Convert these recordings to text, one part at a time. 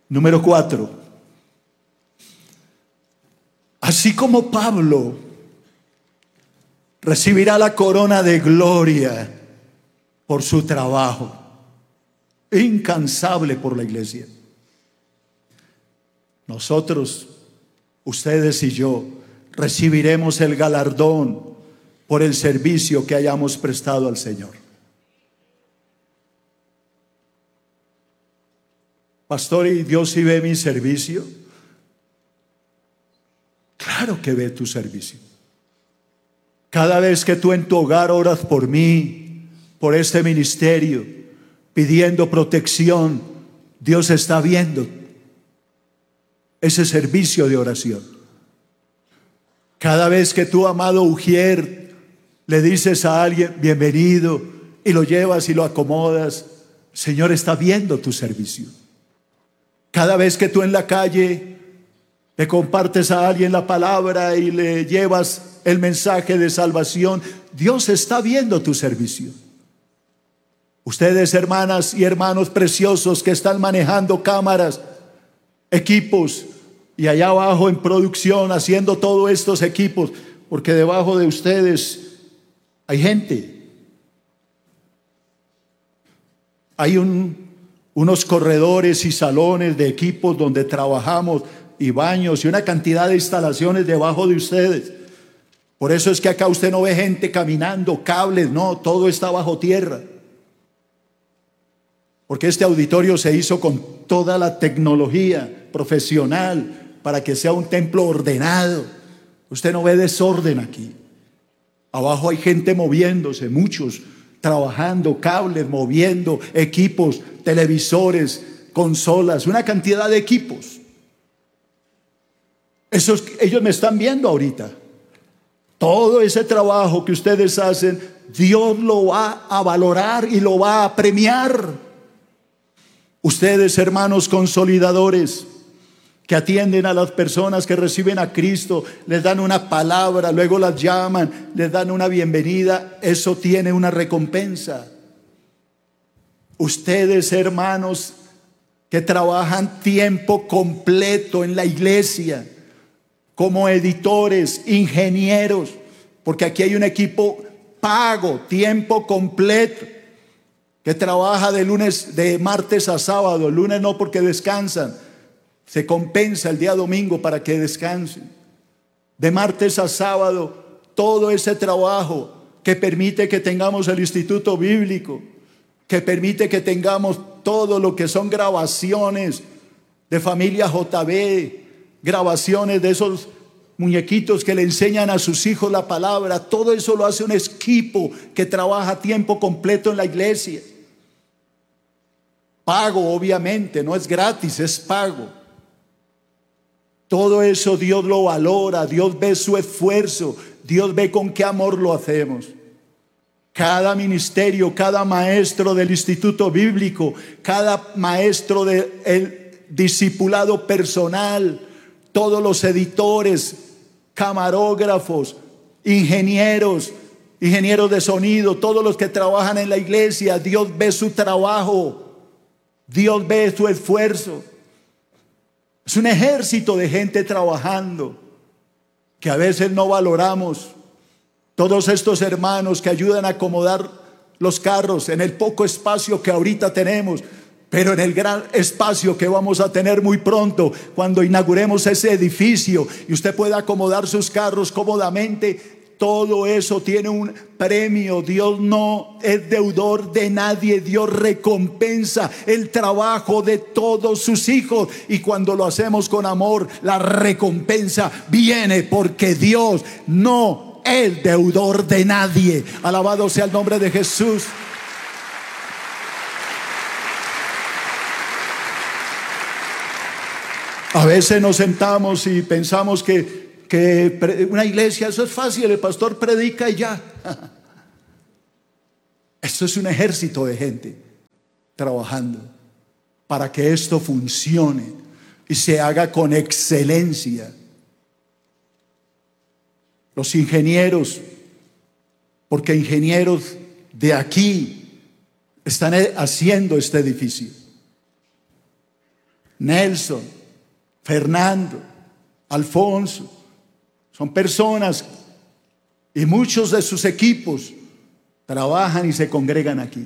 Número 4. Así como Pablo recibirá la corona de gloria por su trabajo incansable por la iglesia, nosotros, ustedes y yo, recibiremos el galardón por el servicio que hayamos prestado al Señor. Pastor, ¿y Dios sí ve mi servicio? Claro que ve tu servicio. Cada vez que tú en tu hogar oras por mí, por este ministerio, pidiendo protección, Dios está viendo ese servicio de oración. Cada vez que tú, amado Ujier, le dices a alguien bienvenido y lo llevas y lo acomodas, el Señor está viendo tu servicio. Cada vez que tú en la calle le compartes a alguien la palabra y le llevas el mensaje de salvación, Dios está viendo tu servicio. Ustedes, hermanas y hermanos preciosos que están manejando cámaras, equipos, y allá abajo en producción haciendo todos estos equipos, porque debajo de ustedes hay gente. Hay unos corredores y salones de equipos donde trabajamos, y baños y una cantidad de instalaciones debajo de ustedes. Por eso es que acá usted no ve gente caminando, cables, no, todo está bajo tierra. Porque este auditorio se hizo con toda la tecnología profesional para que sea un templo ordenado. Usted no ve desorden aquí. Abajo hay gente moviéndose, muchos trabajando, cables, moviendo, equipos, televisores, consolas, una cantidad de equipos. Ellos me están viendo ahorita. Todo ese trabajo que ustedes hacen, Dios lo va a valorar y lo va a premiar. Ustedes, hermanos consolidadores, que atienden a las personas que reciben a Cristo, les dan una palabra, luego las llaman, les dan una bienvenida, eso tiene una recompensa. Ustedes, hermanos, que trabajan tiempo completo en la iglesia, como editores, ingenieros, porque aquí hay un equipo pago, tiempo completo, que trabaja de martes a sábado. El lunes no, porque descansan, se compensa el día domingo para que descansen. De martes a sábado, todo ese trabajo que permite que tengamos el Instituto Bíblico, que permite que tengamos todo lo que son grabaciones de Familia JB, grabaciones de esos muñequitos que le enseñan a sus hijos la palabra. Todo eso lo hace un equipo que trabaja a tiempo completo en la iglesia. Pago, obviamente, no es gratis, es pago. Todo eso Dios lo valora, Dios ve su esfuerzo, Dios ve con qué amor lo hacemos. Cada ministerio, cada maestro del Instituto Bíblico, cada maestro del discipulado personal, todos los editores, camarógrafos, ingenieros de sonido, todos los que trabajan en la iglesia, Dios ve su trabajo, Dios ve su esfuerzo. Es un ejército de gente trabajando que a veces no valoramos. Todos estos hermanos que ayudan a acomodar los carros en el poco espacio que ahorita tenemos, pero en el gran espacio que vamos a tener muy pronto, cuando inauguremos ese edificio y usted pueda acomodar sus carros cómodamente, todo eso tiene un premio. Dios no es deudor de nadie. Dios recompensa el trabajo de todos sus hijos, y cuando lo hacemos con amor, la recompensa viene, porque Dios no es deudor de nadie. Alabado sea el nombre de Jesús. A veces nos sentamos y pensamos que una iglesia, eso es fácil, el pastor predica y ya. Esto es un ejército de gente trabajando para que esto funcione y se haga con excelencia. Los ingenieros, porque ingenieros de aquí están haciendo este edificio. Nelson, Fernando, Alfonso, son personas y muchos de sus equipos trabajan y se congregan aquí.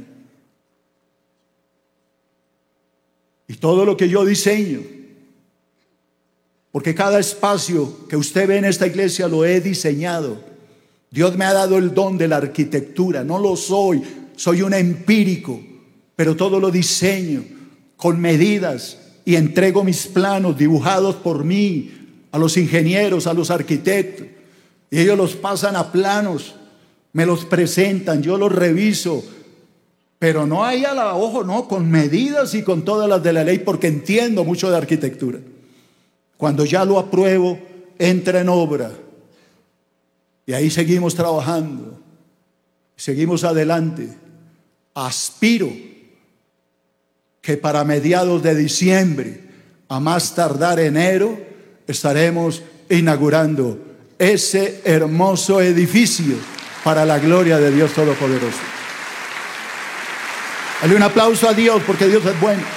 Y todo lo que yo diseño, porque cada espacio que usted ve en esta iglesia lo he diseñado. Dios me ha dado el don de la arquitectura, no lo soy un empírico, pero todo lo diseño con medidas y entrego mis planos dibujados por mí a los ingenieros, a los arquitectos, y ellos los pasan a planos, me los presentan, yo los reviso, pero no ahí a la ojo, no, con medidas y con todas las de la ley, porque entiendo mucho de arquitectura. Cuando ya lo apruebo, entra en obra, y ahí seguimos trabajando, seguimos adelante. Aspiro que para mediados de diciembre, a más tardar enero, estaremos inaugurando ese hermoso edificio para la gloria de Dios Todopoderoso. Dale un aplauso a Dios, porque Dios es bueno.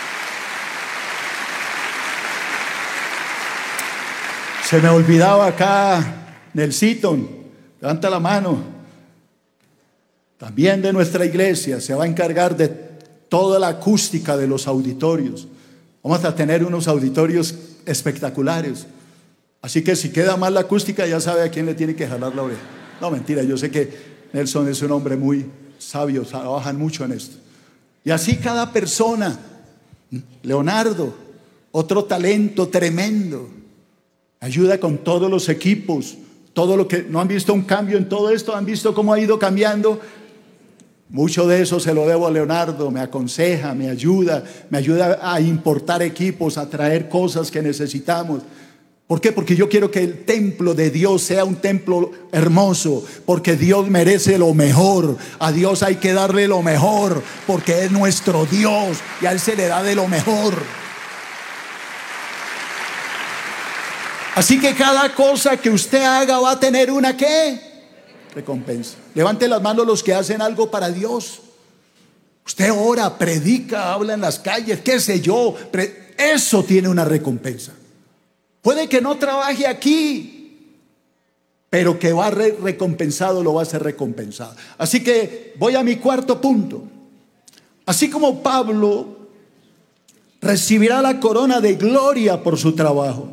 Se me olvidaba acá, Nelsito, levanta la mano. También de nuestra iglesia se va a encargar de toda la acústica de los auditorios. Vamos a tener unos auditorios espectaculares. Así que si queda mal la acústica, ya sabe a quién le tiene que jalar la oreja. No, mentira, yo sé que Nelson es un hombre muy sabio, trabajan mucho en esto. Y así cada persona. Leonardo, otro talento tremendo, ayuda con todos los equipos, todo lo que no han visto un cambio en todo esto, han visto cómo ha ido cambiando. Mucho de eso se lo debo a Leonardo, me aconseja, me ayuda a importar equipos, a traer cosas que necesitamos. ¿Por qué? Porque yo quiero que el templo de Dios sea un templo hermoso, porque Dios merece lo mejor. A Dios hay que darle lo mejor, porque es nuestro Dios y a Él se le da de lo mejor. Así que cada cosa que usted haga va a tener una ¿qué? Recompensa. Levante las manos los que hacen algo para Dios. Usted ora, predica, habla en las calles, qué sé yo, eso tiene una recompensa. Puede que no trabaje aquí, pero que va recompensado, lo va a ser recompensado. Así que voy a mi cuarto punto. Así como Pablo recibirá la corona de gloria por su trabajo,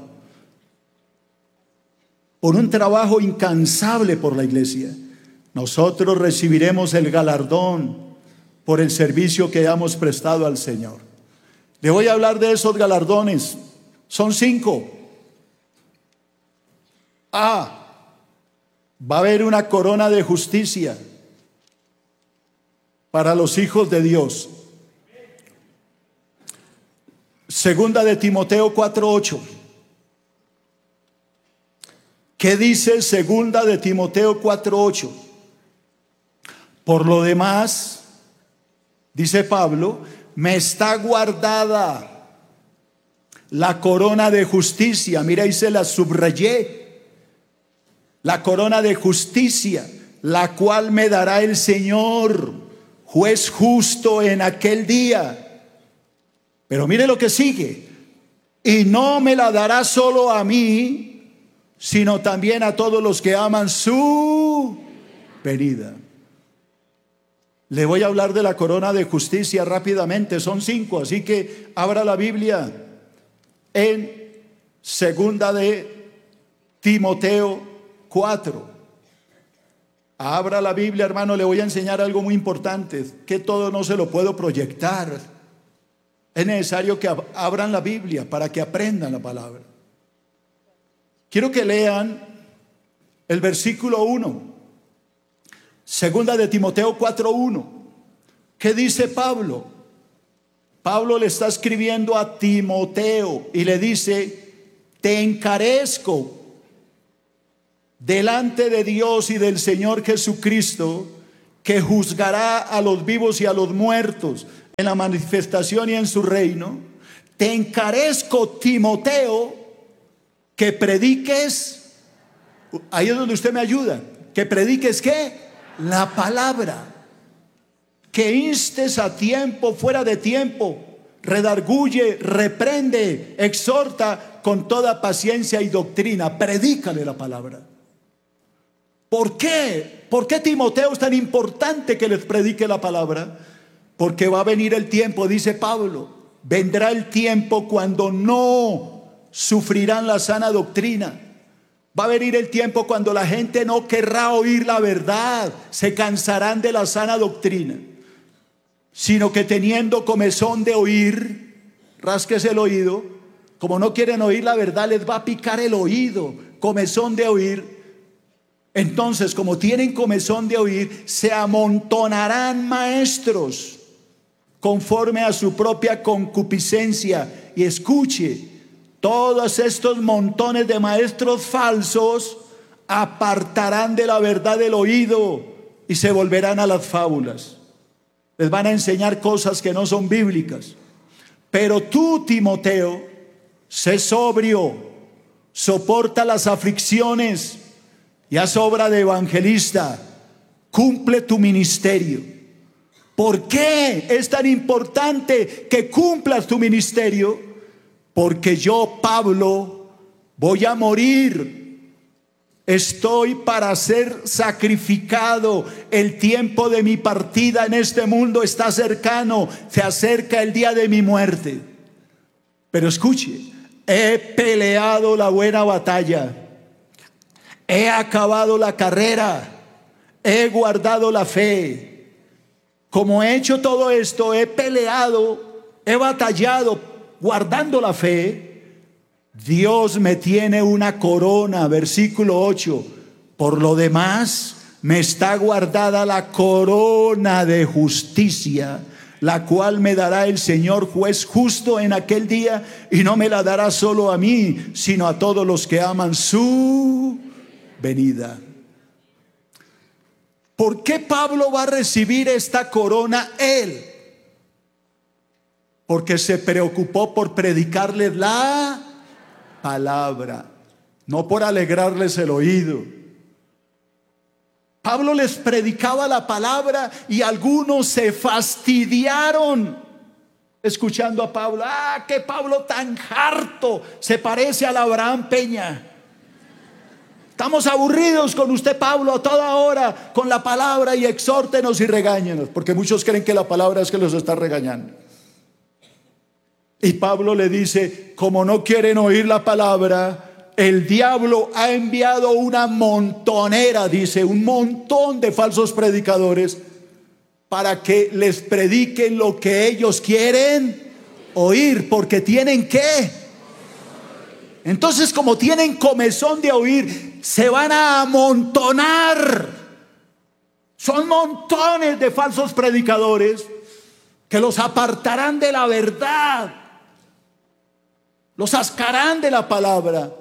por un trabajo incansable por la iglesia, nosotros recibiremos el galardón por el servicio que hemos prestado al Señor. Le voy a hablar de esos galardones. Son 5. A. Va a haber una corona de justicia para los hijos de Dios. Segunda de Timoteo 4:8. ¿Qué dice segunda de Timoteo 4:8? Por lo demás, dice Pablo, me está guardada la corona de justicia. Mira, ahí se la subrayé. La corona de justicia, la cual me dará el Señor, juez justo en aquel día. Pero mire lo que sigue. Y no me la dará solo a mí, sino también a todos los que aman su venida. Le voy a hablar de la corona de justicia rápidamente. Son 5, así que abra la Biblia en segunda de Timoteo 4. Abra la Biblia, hermano, le voy a enseñar algo muy importante, que todo no se lo puedo proyectar. Es necesario que abran la Biblia para que aprendan la palabra. Quiero que lean el versículo 1. Segunda de Timoteo 4:1. ¿Qué dice Pablo? Pablo le está escribiendo a Timoteo y le dice: te encarezco delante de Dios y del Señor Jesucristo, que juzgará a los vivos y a los muertos en la manifestación y en su reino. Te encarezco, Timoteo, que prediques, ahí es donde usted me ayuda, que prediques ¿qué? La palabra, que instes a tiempo, fuera de tiempo, redarguye, reprende, exhorta con toda paciencia y doctrina. Predícale la palabra. ¿Por qué? ¿Por qué Timoteo es tan importante que les predique la palabra? Porque va a venir el tiempo, dice Pablo, vendrá el tiempo cuando no sufrirán la sana doctrina. Va a venir el tiempo cuando la gente no querrá oír la verdad, se cansarán de la sana doctrina, sino que teniendo comezón de oír, rásquese el oído. Como no quieren oír la verdad, les va a picar el oído, comezón de oír. Entonces, como tienen comezón de oír, se amontonarán maestros conforme a su propia concupiscencia. Y escuche, todos estos montones de maestros falsos apartarán de la verdad el oído y se volverán a las fábulas. Les van a enseñar cosas que no son bíblicas. Pero tú, Timoteo, sé sobrio, soporta las aflicciones y haz obra de evangelista, cumple tu ministerio. ¿Por qué es tan importante que cumplas tu ministerio? Porque yo, Pablo, voy a morir. Estoy para ser sacrificado. El tiempo de mi partida en este mundo está cercano. Se acerca el día de mi muerte. Pero escuche, he peleado la buena batalla. He acabado la carrera. He guardado la fe. Como he hecho todo esto, he peleado, he batallado, guardando la fe, Dios me tiene una corona, versículo 8. Por lo demás, me está guardada la corona de justicia, la cual me dará el Señor juez justo en aquel día, y no me la dará solo a mí, sino a todos los que aman su venida. ¿Por qué Pablo va a recibir esta corona él? Porque se preocupó por predicarles la palabra, no por alegrarles el oído. Pablo les predicaba la palabra y algunos se fastidiaron escuchando a Pablo. ¡Ah, qué Pablo tan harto! Se parece al Abraham Peña. Estamos aburridos con usted, Pablo, a toda hora con la palabra, y exhórtenos y regáñenos, porque muchos creen que la palabra es que los está regañando. Y Pablo le dice, como no quieren oír la palabra, el diablo ha enviado una montonera, dice, un montón de falsos predicadores para que les prediquen lo que ellos quieren oír, porque tienen que. Entonces, como tienen comezón de oír, se van a amontonar. Son montones de falsos predicadores que los apartarán de la verdad, los sacarán de la palabra,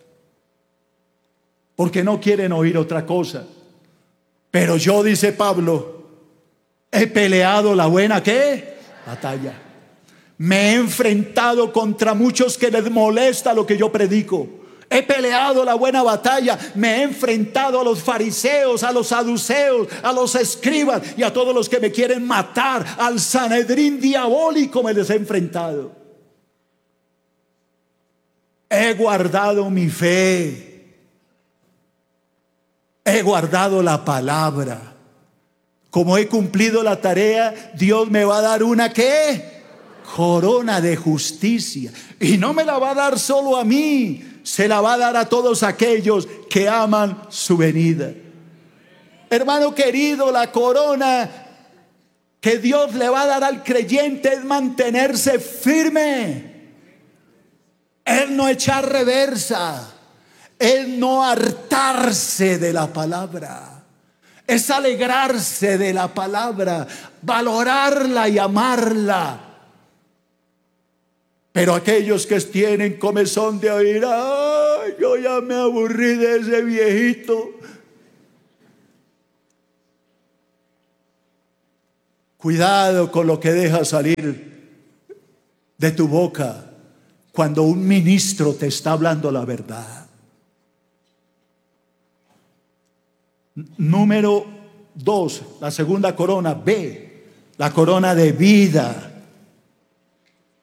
porque no quieren oír otra cosa. Pero yo, dice Pablo, he peleado la buena, ¿qué? Batalla. Me he enfrentado contra muchos que les molesta lo que yo predico. He peleado la buena batalla. Me he enfrentado a los fariseos, a los saduceos, a los escribas y a todos los que me quieren matar. Al Sanedrín diabólico me les he enfrentado. He guardado mi fe. He guardado la palabra. Como he cumplido la tarea, Dios me va a dar una ¿qué? Corona de justicia. Y no me la va a dar solo a mí, se la va a dar a todos aquellos que aman su venida. Hermano querido, la corona que Dios le va a dar al creyente es mantenerse firme, es no echar reversa, es no hartarse de la palabra, es alegrarse de la palabra, valorarla y amarla. Pero aquellos que tienen comezón de oír, ay, yo ya me aburrí de ese viejito. Cuidado con lo que dejas salir de tu boca cuando un ministro te está hablando la verdad. Número 2, la segunda corona, B, la corona de vida.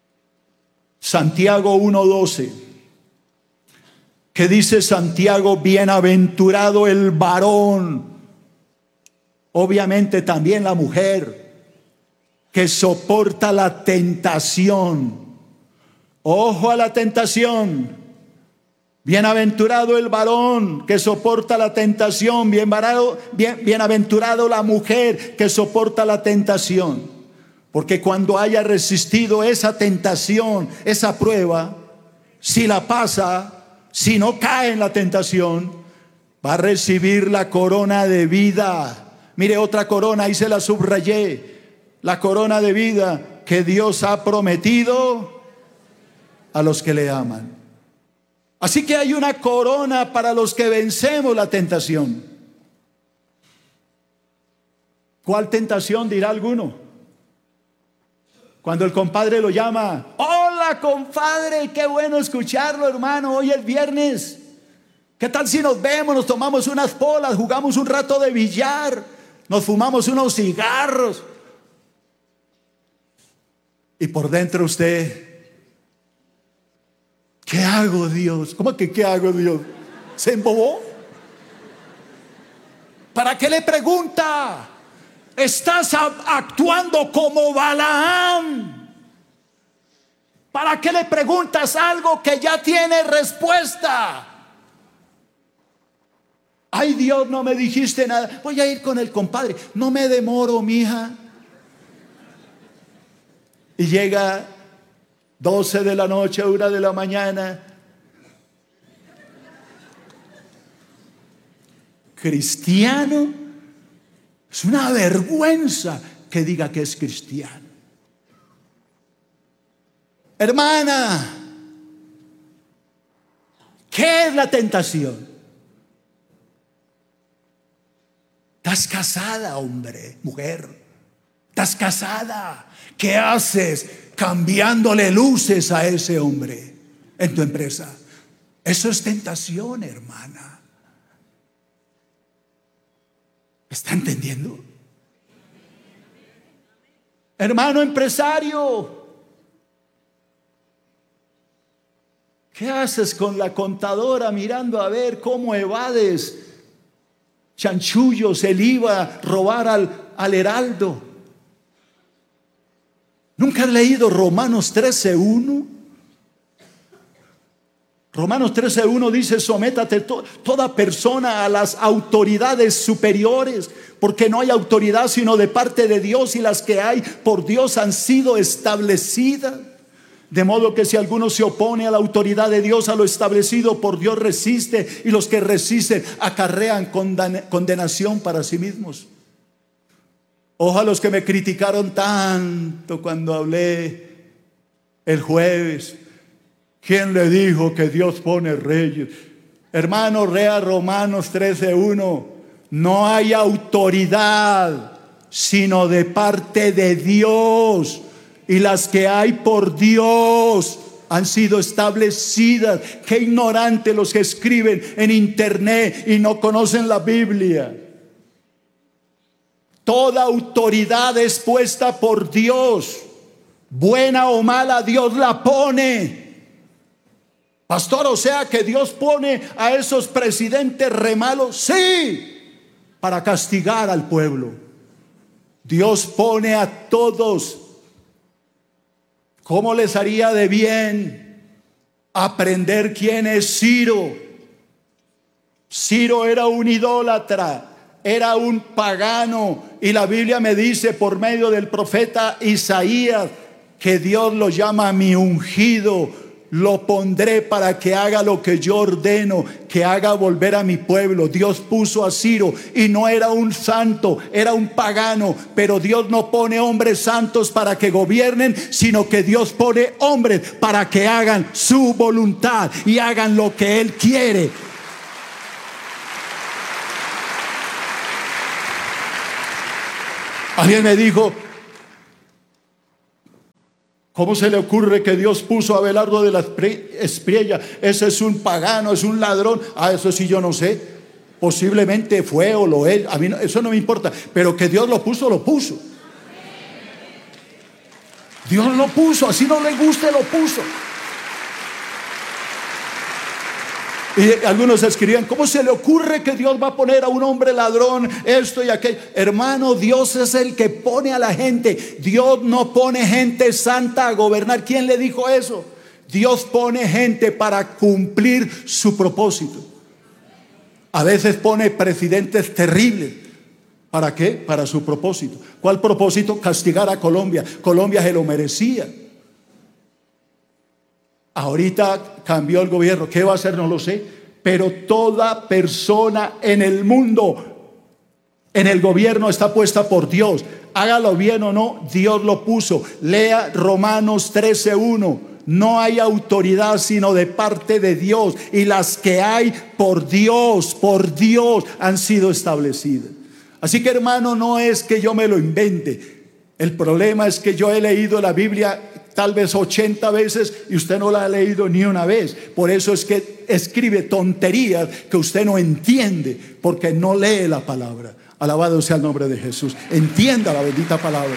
Santiago 1:12. ¿Qué dice Santiago? Bienaventurado el varón, obviamente también la mujer, que soporta la tentación. Ojo a la tentación. Bienaventurado el varón que soporta la tentación. Bienaventurado la mujer que soporta la tentación. Porque cuando haya resistido esa tentación, esa prueba, si la pasa, si no cae en la tentación, va a recibir la corona de vida. Mire, otra corona, ahí se la subrayé. La corona de vida que Dios ha prometido a los que le aman. Así que hay una corona para los que vencemos la tentación. ¿Cuál tentación, dirá alguno? Cuando el compadre lo llama: hola compadre, qué bueno escucharlo, hermano, hoy es viernes. ¿Qué tal si nos vemos, nos tomamos unas polas, jugamos un rato de billar, nos fumamos unos cigarros? Y por dentro usted: ¿qué hago, Dios? ¿Cómo que qué hago, Dios? ¿Se embobó? ¿Para qué le pregunta? Estás actuando como Balaam. ¿Para qué le preguntas algo que ya tiene respuesta? Ay, Dios, no me dijiste nada. Voy a ir con el compadre. No me demoro, mija. Y llega 12 de la noche, 1 de la mañana. Cristiano. Es una vergüenza que diga que es cristiano. Hermana, ¿qué es la tentación? Estás casada, hombre, mujer. Estás casada. ¿Qué haces cambiándole luces a ese hombre en tu empresa? Eso es tentación, hermana. ¿Está entendiendo? Hermano empresario, ¿qué haces con la contadora mirando a ver cómo evades chanchullos, el IVA, robar al heraldo? ¿Nunca has leído Romanos 13:1? Romanos 13:1 dice: sométate toda persona a las autoridades superiores, porque no hay autoridad sino de parte de Dios, y las que hay por Dios han sido establecidas. De modo que si alguno se opone a la autoridad de Dios, a lo establecido por Dios resiste, y los que resisten acarrean condenación para sí mismos. Ojo a los que me criticaron tanto cuando hablé el jueves. ¿Quién le dijo que Dios pone reyes? Hermano, lea Romanos 13:1. No hay autoridad sino de parte de Dios, y las que hay por Dios han sido establecidas. Qué ignorantes los que escriben en internet y no conocen la Biblia. Toda autoridad es puesta por Dios, buena o mala, Dios la pone. Pastor, o sea que Dios pone a esos presidentes re malos. Sí, para castigar al pueblo. Dios pone a todos. ¿Cómo les haría de bien aprender quién es Ciro? Ciro era un idólatra, era un pagano, y la Biblia me dice por medio del profeta Isaías que Dios lo llama mi ungido. Lo pondré para que haga lo que yo ordeno, que haga volver a mi pueblo. Dios puso a Ciro, y no era un santo, era un pagano. Pero Dios no pone hombres santos para que gobiernen, sino que Dios pone hombres para que hagan su voluntad y hagan lo que Él quiere. Alguien me dijo: ¿cómo se le ocurre que Dios puso a Abelardo de la Espriella? Ese es un pagano, es un ladrón. Eso sí yo no sé. Posiblemente fue o lo es. A mí no, eso no me importa. Pero que Dios lo puso, lo puso. Dios lo puso. Así no le guste, lo puso. Y algunos escribían: ¿cómo se le ocurre que Dios va a poner a un hombre ladrón esto y aquello? Hermano, Dios es el que pone a la gente. Dios no pone gente santa a gobernar. ¿Quién le dijo eso? Dios pone gente para cumplir su propósito. A veces pone presidentes terribles. ¿Para qué? Para su propósito. ¿Cuál propósito? Castigar a Colombia. Colombia se lo merecía. Ahorita cambió el gobierno. ¿Qué va a hacer? No lo sé. Pero toda persona en el mundo, en el gobierno, está puesta por Dios. Hágalo bien o no, Dios lo puso. Lea Romanos 13:1. No hay autoridad sino de parte de Dios. Y las que hay por Dios han sido establecidas. Así que, hermano, no es que yo me lo invente. El problema es que yo he leído la Biblia tal vez 80 veces y usted no la ha leído ni una vez. Por eso es que escribe tonterías que usted no entiende, porque no lee la palabra. Alabado sea el nombre de Jesús. Entienda la bendita palabra.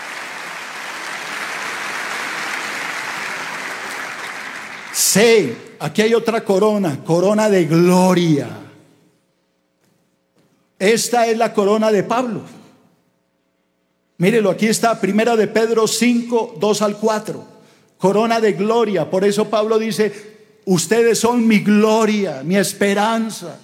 Sí, aquí hay otra corona, corona de gloria. Esta es la corona de Pablo. Mírelo, aquí está, 1 de Pedro 5, 2 al 4. Corona de gloria. Por eso Pablo dice: ustedes son mi gloria, mi esperanza.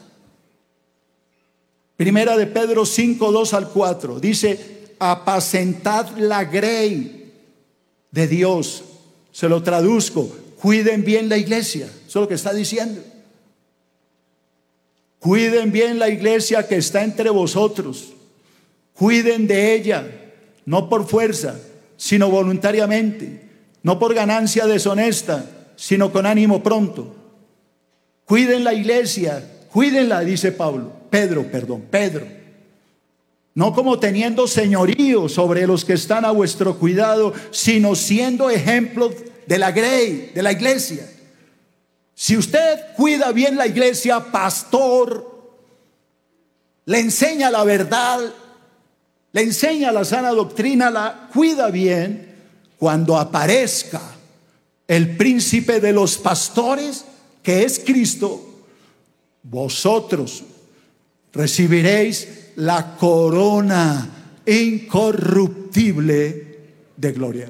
1 de Pedro 5, 2 al 4. Dice: apacentad la grey de Dios. Se lo traduzco: cuiden bien la iglesia. Eso es lo que está diciendo. Cuiden bien la iglesia que está entre vosotros. Cuiden de ella, no por fuerza, sino voluntariamente, no por ganancia deshonesta, sino con ánimo pronto. Cuiden la iglesia, cuídenla, dice Pedro. No como teniendo señorío sobre los que están a vuestro cuidado, sino siendo ejemplos de la grey, de la iglesia. Si usted cuida bien la iglesia, pastor, le enseña la verdad, le enseña la sana doctrina, la cuida bien, cuando aparezca el príncipe de los pastores, que es Cristo, vosotros recibiréis la corona incorruptible de gloria.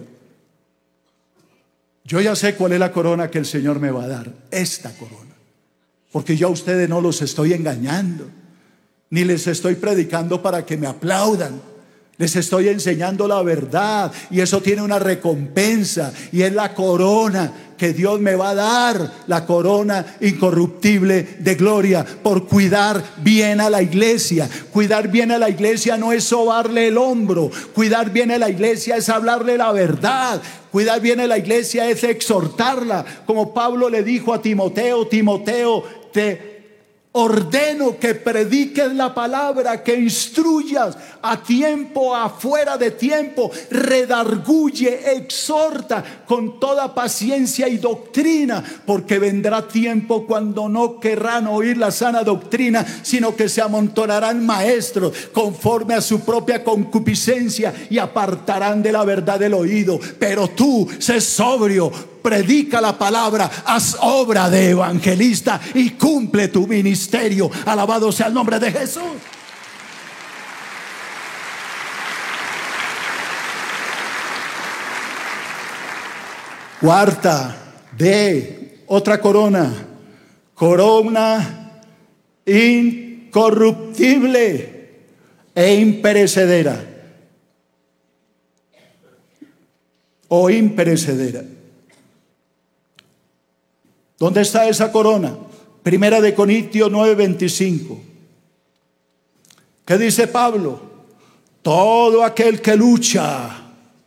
Yo ya sé cuál es la corona que el Señor me va a dar, esta corona, porque yo a ustedes no los estoy engañando, ni les estoy predicando para que me aplaudan. Les estoy enseñando la verdad, y eso tiene una recompensa, y es la corona que Dios me va a dar, la corona incorruptible de gloria, por cuidar bien a la iglesia. Cuidar bien a la iglesia no es sobarle el hombro. Cuidar bien a la iglesia es hablarle la verdad. Cuidar bien a la iglesia es exhortarla, como Pablo le dijo a Timoteo: Timoteo, te ordeno que prediques la palabra, que instruyas a tiempo, afuera de tiempo, redarguye, exhorta con toda paciencia y doctrina, porque vendrá tiempo cuando no querrán oír la sana doctrina, sino que se amontonarán maestros conforme a su propia concupiscencia y apartarán de la verdad el oído. Pero tú, sé sobrio, predica la palabra, haz obra de evangelista y cumple tu ministerio. Alabado sea el nombre de Jesús. Cuarta, otra corona, corona incorruptible e imperecedera, o imperecedera. ¿Dónde está esa corona? 1 de Corintios 9:25. ¿Qué dice Pablo? Todo aquel que lucha,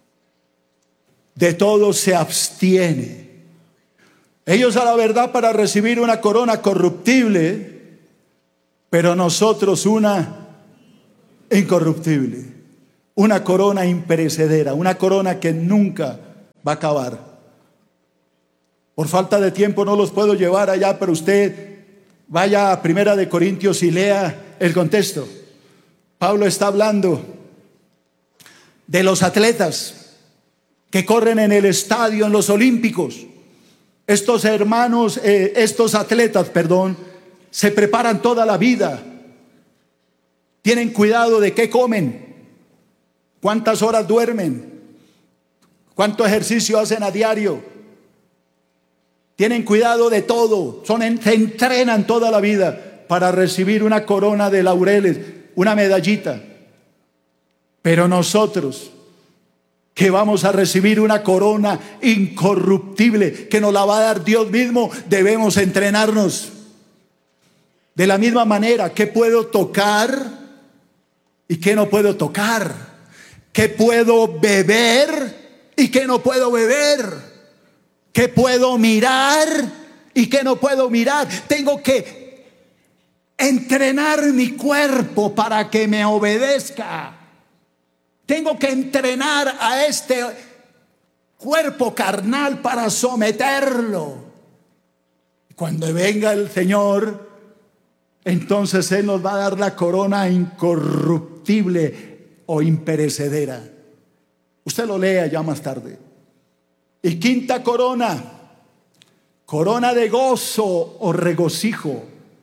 de todo se abstiene. Ellos a la verdad para recibir una corona corruptible, pero nosotros una incorruptible, una corona imperecedera, una corona que nunca va a acabar. Por falta de tiempo no los puedo llevar allá, pero usted vaya a 1 de Corintios y lea el contexto. Pablo está hablando de los atletas que corren en el estadio, en los olímpicos. Estos hermanos, estos atletas, se preparan toda la vida, tienen cuidado de qué comen, cuántas horas duermen, cuánto ejercicio hacen a diario, tienen cuidado de todo, se entrenan toda la vida para recibir una corona de laureles, una medallita. Pero nosotros, que vamos a recibir una corona incorruptible, que nos la va a dar Dios mismo, debemos entrenarnos. De la misma manera, ¿qué puedo tocar y qué no puedo tocar? ¿Qué puedo beber y qué no puedo beber? ¿Qué puedo mirar y qué no puedo mirar? Tengo que entrenar mi cuerpo para que me obedezca. Tengo que entrenar a este cuerpo carnal para someterlo. Cuando venga el Señor, entonces Él nos va a dar la corona incorruptible o imperecedera. Usted lo lea ya más tarde. Y quinta corona, corona de gozo o regocijo.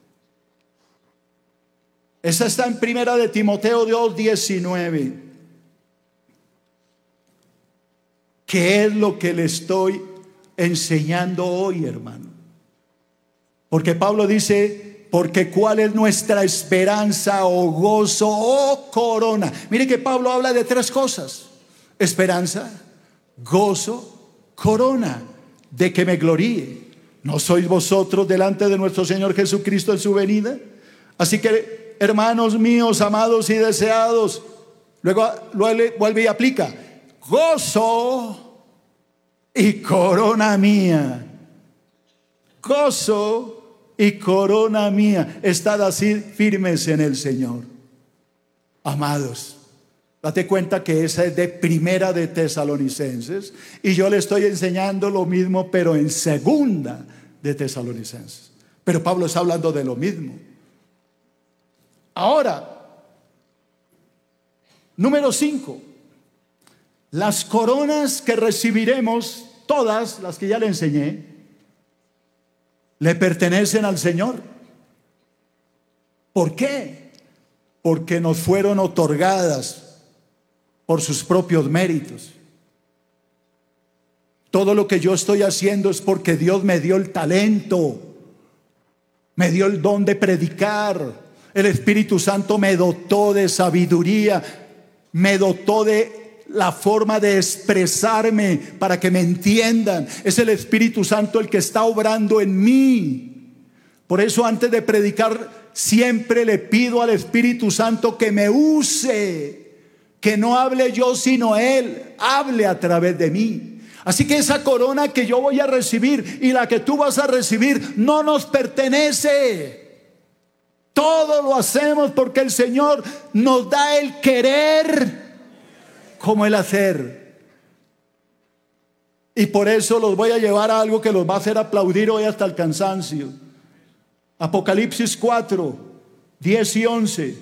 Esa está en Primera de Timoteo 2:19. ¿Qué es lo que le estoy enseñando hoy, hermano? Porque Pablo dice, porque cuál es nuestra esperanza o gozo o corona. Mire que Pablo habla de tres cosas: esperanza, gozo, corona, de que me gloríe. ¿No sois vosotros delante de nuestro Señor Jesucristo en su venida? Así que, hermanos míos, amados y deseados, luego vuelve y aplica: gozo y corona mía. Gozo y corona mía. Estad así firmes en el Señor. Amados, date cuenta que esa es de Primera de Tesalonicenses, y yo le estoy enseñando lo mismo, pero en Segunda de Tesalonicenses. Pero Pablo está hablando de lo mismo. Ahora, número 5. Las coronas que recibiremos, todas las que ya le enseñé, le pertenecen al Señor. ¿Por qué? Porque nos fueron otorgadas por sus propios méritos. Todo lo que yo estoy haciendo es porque Dios me dio el talento, me dio el don de predicar. El Espíritu Santo me dotó de sabiduría, me dotó de la forma de expresarme para que me entiendan. Es el Espíritu Santo el que está obrando en mí. Por eso, antes de predicar, siempre le pido al Espíritu Santo que me use, que no hable yo sino Él, hable a través de mí. Así que esa corona que yo voy a recibir y la que tú vas a recibir no nos pertenece. Todo lo hacemos porque el Señor nos da el querer como el hacer. Y por eso los voy a llevar a algo que los va a hacer aplaudir hoy hasta el cansancio. Apocalipsis 4, 10 y 11.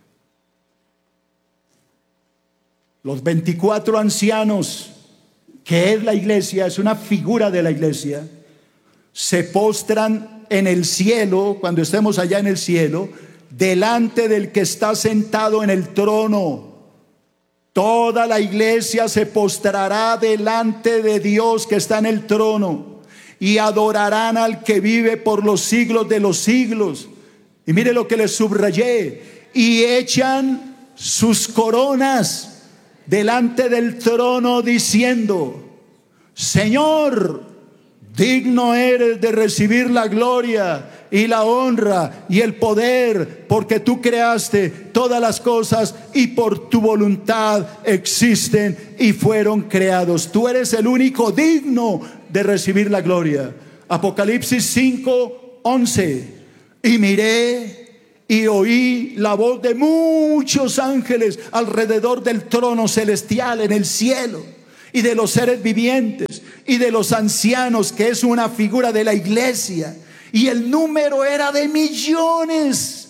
Los 24 ancianos, que es la iglesia, es una figura de la iglesia, se postran en el cielo, cuando estemos allá en el cielo, delante del que está sentado en el trono. Toda la iglesia se postrará delante de Dios que está en el trono y adorarán al que vive por los siglos de los siglos. Y mire lo que les subrayé: y echan sus coronas delante del trono diciendo: Señor, digno eres de recibir la gloria y la honra y el poder, porque tú creaste todas las cosas y por tu voluntad existen y fueron creados. Tú eres el único digno de recibir la gloria. Apocalipsis 5, 11. Y miré y oí la voz de muchos ángeles alrededor del trono celestial en el cielo, y de los seres vivientes y de los ancianos, que es una figura de la iglesia. Y el número era de millones,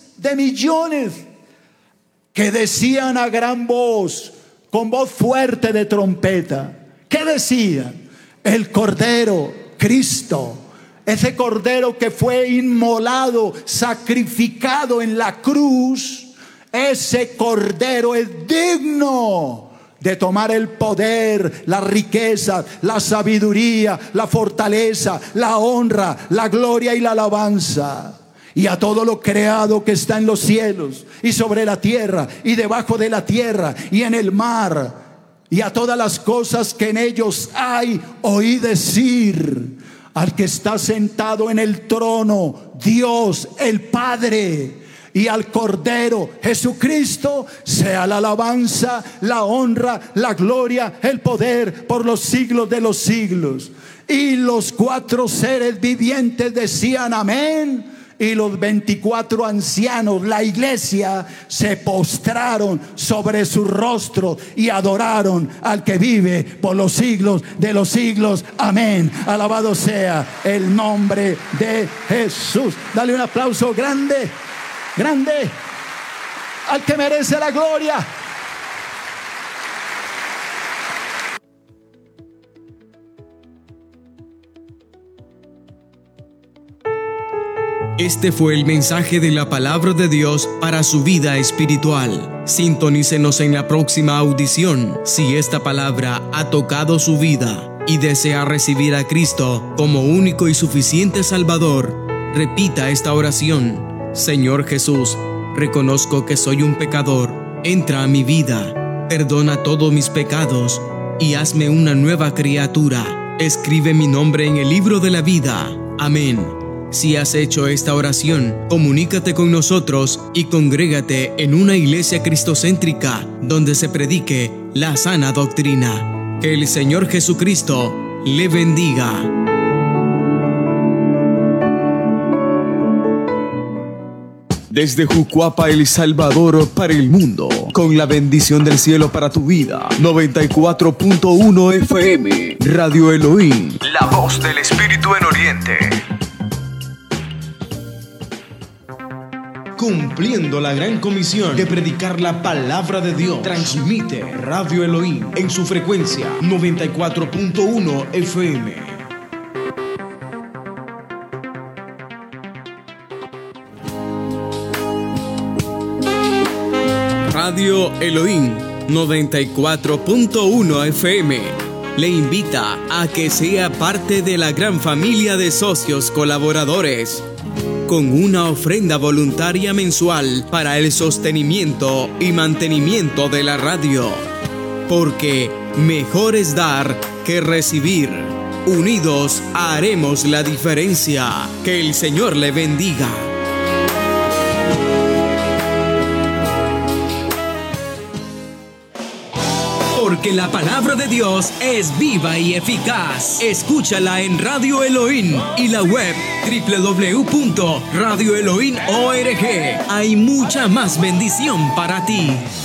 que decían a gran voz, con voz fuerte de trompeta. ¿Qué decían? El Cordero, Cristo, ese cordero que fue inmolado, sacrificado en la cruz, ese cordero es digno de tomar el poder, la riqueza, la sabiduría, la fortaleza, la honra, la gloria y la alabanza. Y a todo lo creado que está en los cielos y sobre la tierra y debajo de la tierra y en el mar, y a todas las cosas que en ellos hay, oí decir al que está sentado en el trono, Dios el Padre, y al Cordero Jesucristo, sea la alabanza, la honra, la gloria, el poder por los siglos de los siglos. Y los 4 seres vivientes decían amén. Y los 24 ancianos, la iglesia, se postraron sobre sus rostros y adoraron al que vive por los siglos de los siglos. Amén. Alabado sea el nombre de Jesús. Dale un aplauso grande, grande, al que merece la gloria. Este fue el mensaje de la palabra de Dios para su vida espiritual. Sintonícenos en la próxima audición si esta palabra ha tocado su vida y desea recibir a Cristo como único y suficiente Salvador. Repita esta oración: Señor Jesús, reconozco que soy un pecador. Entra a mi vida, perdona todos mis pecados y hazme una nueva criatura. Escribe mi nombre en el libro de la vida. Amén. Si has hecho esta oración, comunícate con nosotros y congrégate en una iglesia cristocéntrica donde se predique la sana doctrina. Que el Señor Jesucristo le bendiga. Desde Jucuapa, El Salvador, para el mundo, con la bendición del cielo para tu vida. 94.1 FM, Radio Elohim, la voz del Espíritu en Oriente. Cumpliendo la gran comisión de predicar la palabra de Dios, transmite Radio Elohim en su frecuencia 94.1 FM. Radio Elohim 94.1 FM le invita a que sea parte de la gran familia de socios colaboradores, con una ofrenda voluntaria mensual para el sostenimiento y mantenimiento de la radio. Porque mejor es dar que recibir. Unidos haremos la diferencia. Que el Señor le bendiga. Porque la palabra de Dios es viva y eficaz. Escúchala en Radio Elohim y la web www.radioelohim.org. Hay mucha más bendición para ti.